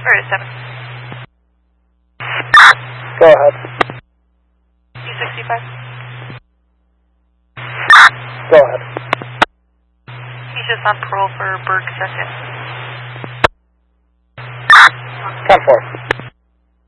Or 7. Go ahead. E65. Go ahead. He's just on parole for Berg 2nd. 10-4.